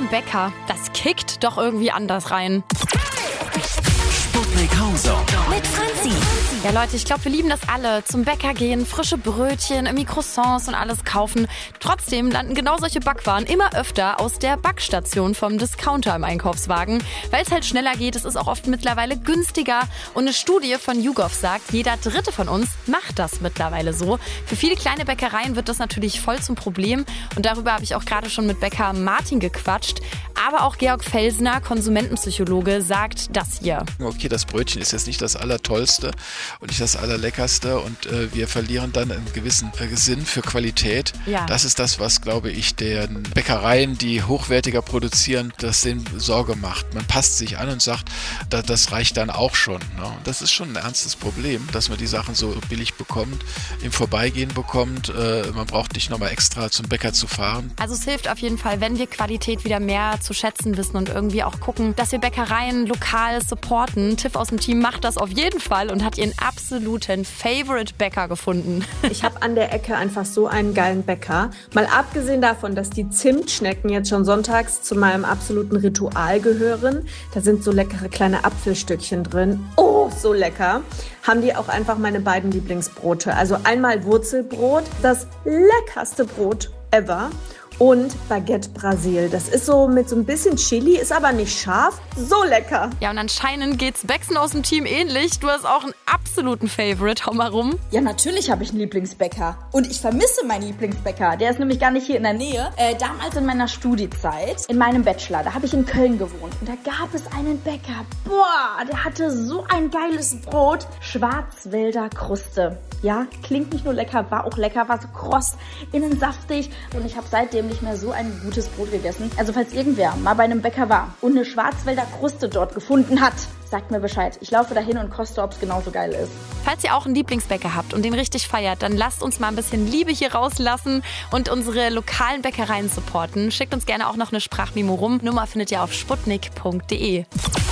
vom Bäcker. Das kickt doch irgendwie anders rein. Sputnik House Mit Franzi. Ja Leute, ich glaube, wir lieben das alle. Zum Bäcker gehen, frische Brötchen, irgendwie Croissants und alles kaufen. Trotzdem landen genau solche Backwaren immer öfter aus der Backstation vom Discounter im Einkaufswagen. Weil es halt schneller geht, es ist auch oft mittlerweile günstiger. Und eine Studie von YouGov sagt, jeder Dritte von uns macht das mittlerweile so. Für viele kleine Bäckereien wird das natürlich voll zum Problem. Und darüber habe ich auch gerade schon mit Bäcker Martin gequatscht. Aber auch Georg Felsner, Konsumentenpsychologe, sagt das hier. Okay, das Brötchen ist jetzt nicht das Allertollste und nicht das Allerleckerste und wir verlieren dann einen gewissen Sinn für Qualität. Ja. Das ist das, was, glaube ich, den Bäckereien, die hochwertiger produzieren, das denen Sorge macht. Man passt sich an und sagt, das reicht dann auch schon. Ne? Und das ist schon ein ernstes Problem, dass man die Sachen so billig bekommt, im Vorbeigehen bekommt. Man braucht nicht nochmal extra zum Bäcker zu fahren. Also es hilft auf jeden Fall, wenn wir Qualität wieder mehr zu schätzen wissen und irgendwie auch gucken, dass wir Bäckereien lokal supporten. Tiff aus dem Team macht das auf jeden Fall und hat ihren absoluten Favorite-Bäcker gefunden. Ich habe an der Ecke einfach so einen geilen Bäcker. Mal abgesehen davon, dass die Zimtschnecken jetzt schon sonntags zu meinem absoluten Ritual gehören. Da sind so leckere kleine Apfelstückchen drin. Oh, so lecker. Haben die auch einfach meine beiden Lieblingsbrote. Also einmal Wurzelbrot, das leckerste Brot ever. Und Baguette Brasil. Das ist so mit so ein bisschen Chili, ist aber nicht scharf. So lecker. Ja, und anscheinend geht's Bexen aus dem Team ähnlich. Du hast auch einen absoluten Favorite. Hau mal rum. Ja, natürlich habe ich einen Lieblingsbäcker. Und ich vermisse meinen Lieblingsbäcker. Der ist nämlich gar nicht hier in der Nähe. Damals in meiner Studiezeit, in meinem Bachelor, da habe ich in Köln gewohnt. Und da gab es einen Bäcker. Boah, der hatte so ein geiles Brot. Schwarzwälder Kruste. Ja, klingt nicht nur lecker, war auch lecker, war so kross, innen saftig. Und ich habe seitdem nicht mehr so ein gutes Brot gegessen. Also falls irgendwer mal bei einem Bäcker war und eine Schwarzwälder Kruste dort gefunden hat, sagt mir Bescheid. Ich laufe dahin und koste, ob es genauso geil ist. Falls ihr auch einen Lieblingsbäcker habt und den richtig feiert, dann lasst uns mal ein bisschen Liebe hier rauslassen und unsere lokalen Bäckereien supporten. Schickt uns gerne auch noch eine Sprachmemo rum. Nummer findet ihr auf sputnik.de.